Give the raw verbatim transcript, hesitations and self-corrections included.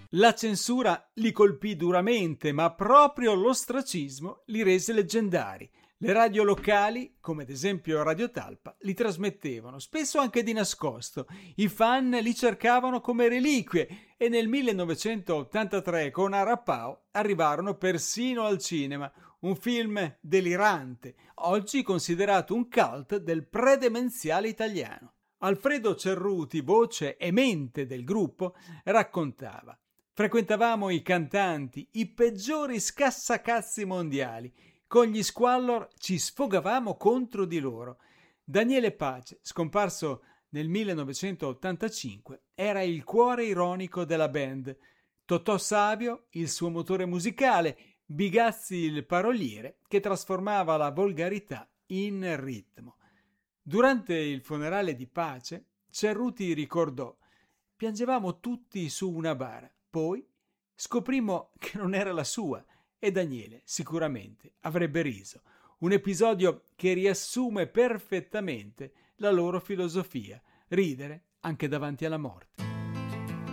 La censura li colpì duramente, ma proprio l'ostracismo li rese leggendari. Le radio locali, come ad esempio Radio Talpa, li trasmettevano, spesso anche di nascosto. I fan li cercavano come reliquie e nel millenovecentottantatré con Arapao arrivarono persino al cinema, un film delirante, oggi considerato un cult del predemenziale italiano. Alfredo Cerruti, voce e mente del gruppo, raccontava: frequentavamo i cantanti, i peggiori scassacazzi mondiali. Con gli Squallor ci sfogavamo contro di loro. Daniele Pace, scomparso nel millenovecentottantacinque, era il cuore ironico della band. Totò Savio, il suo motore musicale, Bigazzi il paroliere, che trasformava la volgarità in ritmo. Durante il funerale di Pace, Cerruti ricordò: piangevamo tutti su una bara, poi scoprimmo che non era la sua, e Daniele sicuramente avrebbe riso. Un episodio che riassume perfettamente la loro filosofia: ridere anche davanti alla morte.